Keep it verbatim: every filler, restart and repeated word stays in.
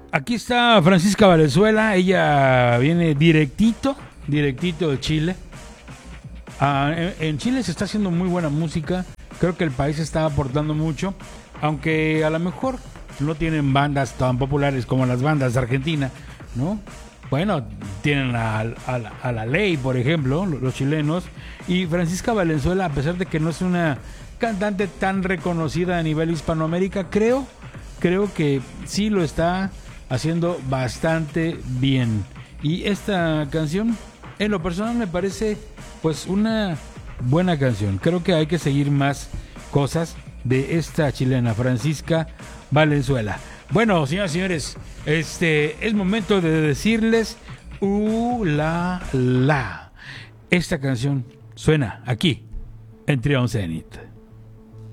Aquí está Francisca Valenzuela, ella viene directito, directito de Chile. Ah, en, en Chile se está haciendo muy buena música, creo que el país está aportando mucho, aunque a lo mejor no tienen bandas tan populares como las bandas de Argentina, ¿no? Bueno, tienen a, a, la, a la Ley, por ejemplo, los chilenos, y Francisca Valenzuela, a pesar de que no es una cantante tan reconocida a nivel Hispanoamérica, creo, creo que sí lo está haciendo bastante bien. Y esta canción, en lo personal, me parece pues una buena canción. Creo que hay que seguir más cosas de esta chilena, Francisca Valenzuela. Bueno, señoras y señores, este es momento de decirles uh, la, la. Esta canción suena aquí en Trion Zenit.